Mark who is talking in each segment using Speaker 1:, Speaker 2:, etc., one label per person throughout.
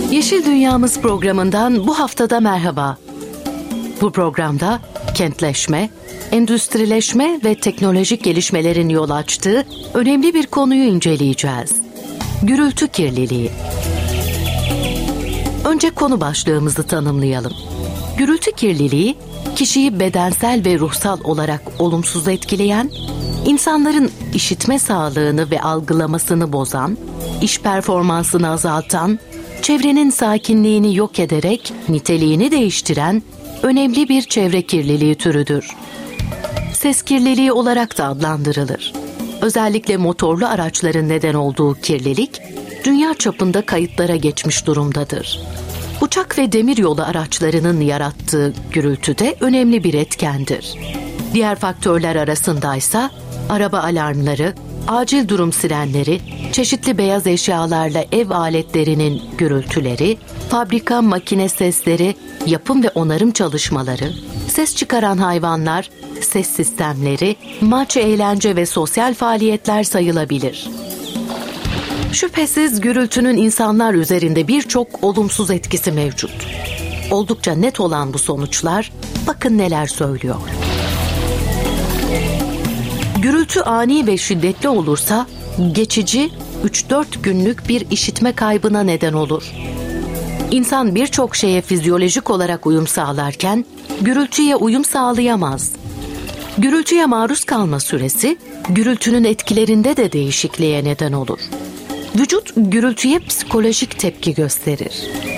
Speaker 1: Yeşil Dünyamız programından bu haftada merhaba. Bu programda kentleşme, endüstrileşme ve teknolojik gelişmelerin yol açtığı önemli bir konuyu inceleyeceğiz. Gürültü kirliliği. Önce konu başlığımızı tanımlayalım. Gürültü kirliliği, kişiyi bedensel ve ruhsal olarak olumsuz etkileyen, insanların işitme sağlığını ve algılamasını bozan, iş performansını azaltan, çevrenin sakinliğini yok ederek niteliğini değiştiren önemli bir çevre kirliliği türüdür. Ses kirliliği olarak da adlandırılır. Özellikle motorlu araçların neden olduğu kirlilik, dünya çapında kayıtlara geçmiş durumdadır. Uçak ve demiryolu araçlarının yarattığı gürültü de önemli bir etkendir. Diğer faktörler arasındaysa araba alarmları, acil durum sirenleri, çeşitli beyaz eşyalarla ev aletlerinin gürültüleri, fabrika makine sesleri, yapım ve onarım çalışmaları, ses çıkaran hayvanlar, ses sistemleri, maç, eğlence ve sosyal faaliyetler sayılabilir. Şüphesiz gürültünün insanlar üzerinde birçok olumsuz etkisi mevcut. Oldukça net olan bu sonuçlar, bakın neler söylüyor. Gürültü ani ve şiddetli olursa, geçici 3-4 günlük bir işitme kaybına neden olur. İnsan birçok şeye fizyolojik olarak uyum sağlarken, gürültüye uyum sağlayamaz. Gürültüye maruz kalma süresi, gürültünün etkilerinde de değişikliğe neden olur. Vücut gürültüye psikolojik tepki gösterir.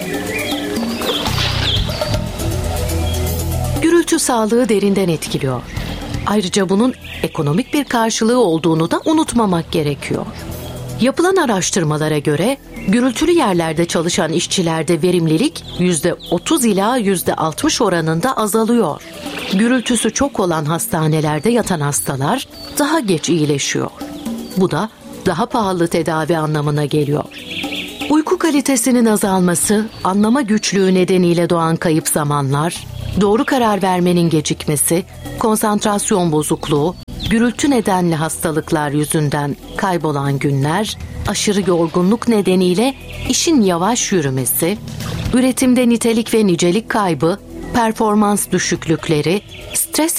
Speaker 1: Gürültü sağlığı derinden etkiliyor. Ayrıca bunun ekonomik bir karşılığı olduğunu da unutmamak gerekiyor. Yapılan araştırmalara göre gürültülü yerlerde çalışan işçilerde verimlilik %30 ila %60 oranında azalıyor. Gürültüsü çok olan hastanelerde yatan hastalar daha geç iyileşiyor. Bu da daha pahalı tedavi anlamına geliyor. Uyku kalitesinin azalması, anlama güçlüğü nedeniyle doğan kayıp zamanlar, doğru karar vermenin gecikmesi, konsantrasyon bozukluğu, gürültü nedenli hastalıklar yüzünden kaybolan günler, aşırı yorgunluk nedeniyle işin yavaş yürümesi, üretimde nitelik ve nicelik kaybı, performans düşüklükleri, stres